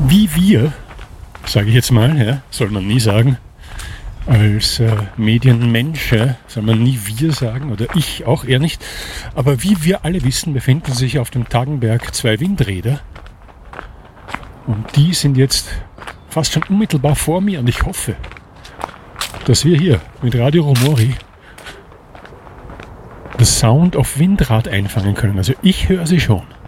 Wie wir, sage ich jetzt mal, ja, soll man nie sagen, als Medienmensch soll man nie wir sagen, oder ich auch eher nicht, aber wie wir alle wissen, befinden sich auf dem Tagenberg 2 Windräder und die sind jetzt fast schon unmittelbar vor mir und ich hoffe, dass wir hier mit Radio Romori das Sound of Windrad einfangen können. Also ich höre sie schon.